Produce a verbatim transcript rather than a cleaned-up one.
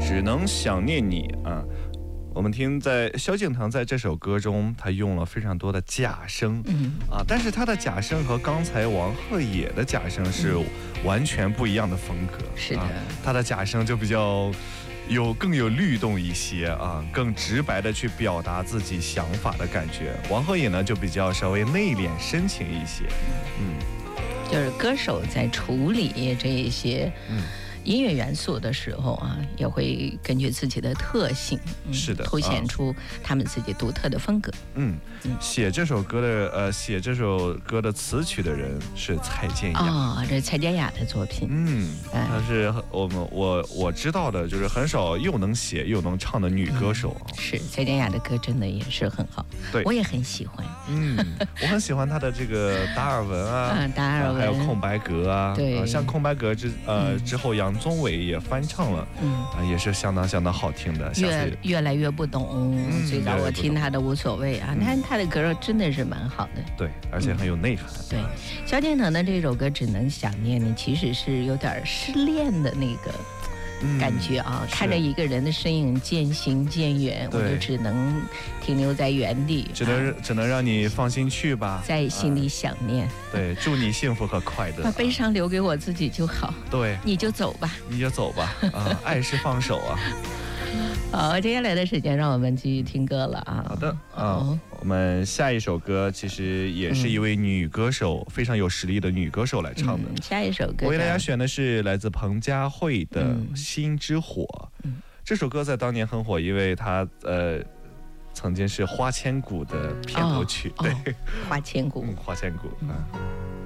只能想念你啊。我们听在萧敬腾在这首歌中，他用了非常多的假声，嗯啊，但是他的假声和刚才王鹤野的假声是完全不一样的风格。 是的， 啊、他的假声就比较有更有律动一些啊，更直白的去表达自己想法的感觉。王鹤野呢就比较稍微内敛深情一些，嗯， 就是歌手在处理这一些，嗯。音乐元素的时候啊，也会根据自己的特性， 嗯、是的， 凸显出他们自己独特的风格。 嗯，嗯写这首歌的呃，写这首歌的词曲的人是蔡健雅啊、哦，这蔡健雅的作品。 嗯，她是我们我我知道的，就是很少又能写又能唱的女歌手。 嗯、是蔡健雅的歌真的也是很好， 对， 我也很喜欢。 嗯，我很喜欢她的这个达尔文啊， 啊达尔文， 还有空白格啊， 对， 啊、像空白格之呃、嗯、之后杨宗纬也翻唱了，嗯啊，也是相当相当好听的。 越越来越不懂，嗯、最早我听他的无所谓啊，他、嗯、他的歌真的是蛮好的， 对，而且很有内涵。嗯、 对，萧敬腾的这首歌《只能想念你》，其实是有点失恋的那个感觉啊，嗯、看着一个人的身影渐行渐远，我就只能停留在原地， 只能、啊、只能让你放心去吧， 在心里想念。啊、 对，祝你幸福和快乐。 把悲伤留给我自己就好。 对， 你就走吧， 你就走吧。啊，爱是放手啊。 好，接下来的时间让我们继续听歌了啊。 好的啊，哦、我们下一首歌其实也是一位女歌手，嗯、非常有实力的女歌手来唱的。 嗯、下一首歌我为大家选的是来自彭佳慧的《心之火》。嗯、这首歌在当年很火，因为它呃曾经是花千骨的片头曲。 哦、对，哦、花千骨， 嗯，花千骨啊。